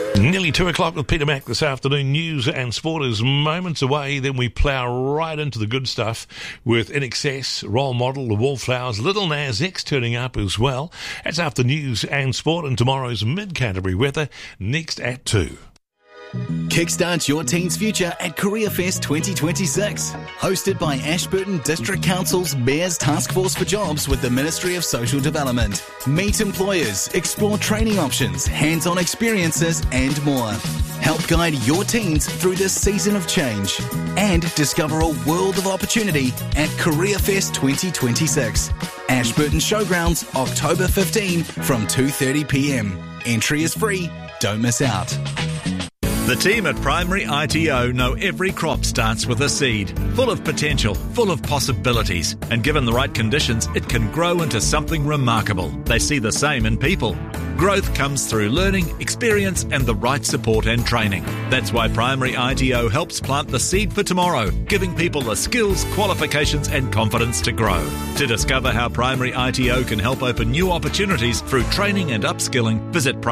Nearly 2 o'clock with Peter Mack this afternoon. News and sport is moments away. Then we plough right into the good stuff with In Excess, Role Model, The Wallflowers, Little Nas X turning up as well. That's after news and sport and tomorrow's Mid-Canterbury weather next at 2. Kickstart your teen's future at CareerFest 2026. Hosted by Ashburton District Council's Mayor's Task Force for Jobs with the Ministry of Social Development. Meet employers, explore training options, hands-on experiences and more. Help guide your teens through this season of change and discover a world of opportunity at CareerFest 2026. Ashburton Showgrounds, October 15 from 2:30pm. Entry is free. Don't miss out. The team at Primary ITO know every crop starts with a seed, full of potential, full of possibilities, and given the right conditions, it can grow into something remarkable. They see the same in people. Growth comes through learning, experience, and the right support and training. That's why Primary ITO helps plant the seed for tomorrow, giving people the skills, qualifications, and confidence to grow. To discover how Primary ITO can help open new opportunities through training and upskilling, visit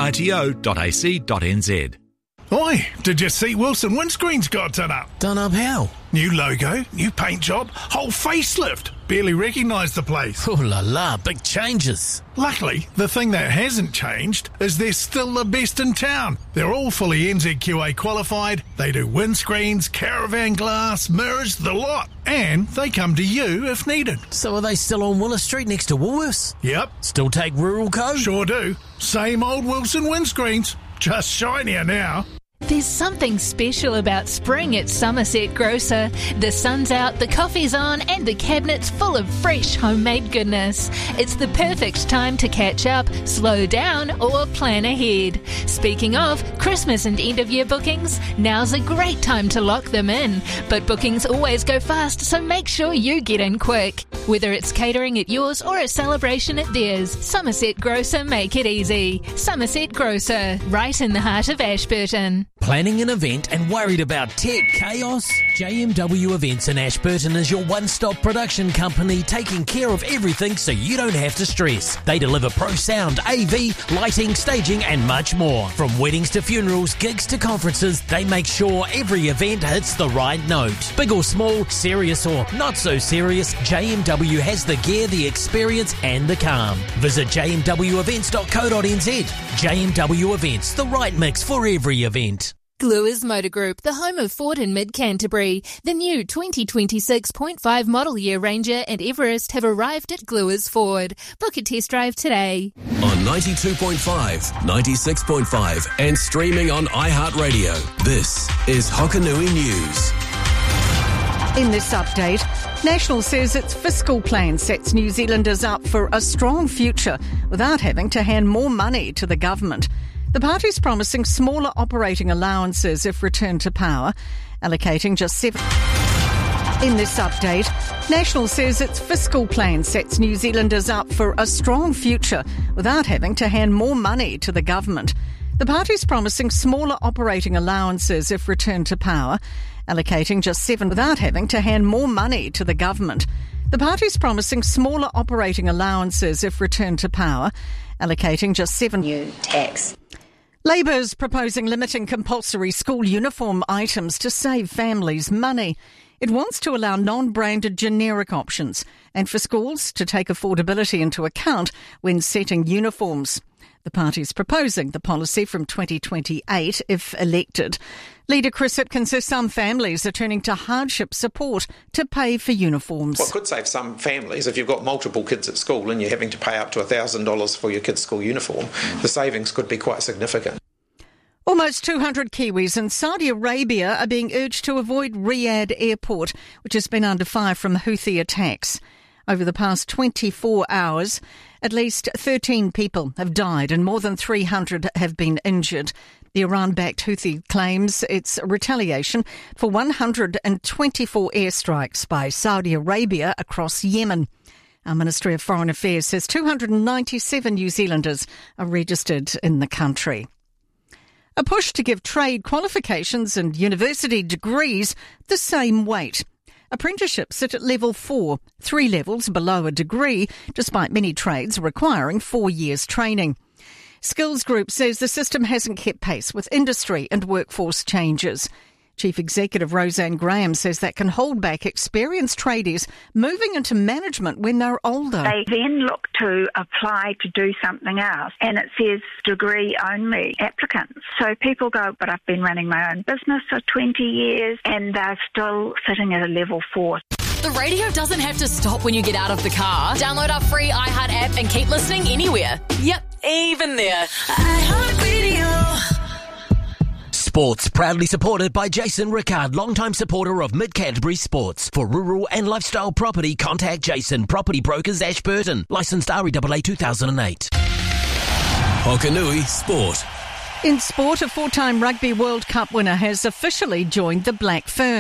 primaryito.ac.nz. Oi, did you see Wilson Windscreen's got done up? Done up how? New logo, new paint job, whole facelift. Barely recognised the place. Oh la la, big changes. Luckily, the thing that hasn't changed is they're still the best in town. They're all fully NZQA qualified, they do windscreens, caravan glass, mirrors, the lot. And they come to you if needed. So are they still on Willis Street next to Woolworths? Yep. Still take rural code? Sure do. Same old Wilson Windscreens, just shinier now. There's something special about spring at Somerset Grocer. The sun's out, the coffee's on, and the cabinet's full of fresh homemade goodness. It's the perfect time to catch up, slow down, or plan ahead. Speaking of Christmas and end-of-year bookings, now's a great time to lock them in. But bookings always go fast, so make sure you get in quick. Whether it's catering at yours or a celebration at theirs, Somerset Grocer make it easy. Somerset Grocer, right in the heart of Ashburton. Planning an event and worried about tech chaos? JMW Events in Ashburton is your one-stop production company taking care of everything so you don't have to stress. They deliver pro sound, AV, lighting, staging and much more. From weddings to funerals, gigs to conferences, they make sure every event hits the right note. Big or small, serious or not so serious, JMW has the gear, the experience and the calm. Visit jmwevents.co.nz. JMW Events, the right mix for every event. Gluers Motor Group, the home of Ford in Mid-Canterbury. The new 2026.5 model year Ranger and Everest have arrived at Gluers Ford. Book a test drive today. On 92.5, 96.5 and streaming on iHeartRadio. This is Hokanui News. In this update, National says its fiscal plan sets New Zealanders up for a strong future without having to hand more money to the government. The party's promising smaller operating allowances if returned to power, allocating just 7... In this update, National says its fiscal plan sets New Zealanders up for a strong future without having to hand more money to the government. The party's promising smaller operating allowances if returned to power, allocating just 7 without having to hand more money to the government. The party's promising smaller operating allowances if returned to power, allocating just 7 new tax. Labour's proposing limiting compulsory school uniform items to save families money. It wants to allow non-branded generic options and for schools to take affordability into account when setting uniforms. The party's proposing the policy from 2028 if elected. Leader Chris Hipkins says some families are turning to hardship support to pay for uniforms. What could save some families, if you've got multiple kids at school and you're having to pay up to $1,000 for your kid's school uniform, the savings could be quite significant. Almost 200 Kiwis in Saudi Arabia are being urged to avoid Riyadh airport, which has been under fire from Houthi attacks. Over the past 24 hours, at least 13 people have died and more than 300 have been injured. The Iran-backed Houthi claims it's retaliation for 124 airstrikes by Saudi Arabia across Yemen. Our Ministry of Foreign Affairs says 297 New Zealanders are registered in the country. A push to give trade qualifications and university degrees the same weight. Apprenticeships sit at level 4, 3 levels below a degree, despite many trades requiring 4 years training. Skills Group says the system hasn't kept pace with industry and workforce changes. Chief Executive Roseanne Graham says that can hold back experienced tradies moving into management when they're older. They then look to apply to do something else, and it says degree-only applicants. So people go, but I've been running my own business for 20 years, and they're still sitting at a level 4. The radio doesn't have to stop when you get out of the car. Download our free iHeart app and keep listening anywhere. Yep, even there. iHeart Radio. Sports proudly supported by Jason Rickard, longtime supporter of Mid-Canterbury Sports. For rural and lifestyle property, contact Jason, Property Brokers, Ashburton. Licensed REAA 2008. Hokanui Sport. In sport, a 4-time Rugby World Cup winner has officially joined the Black Ferns.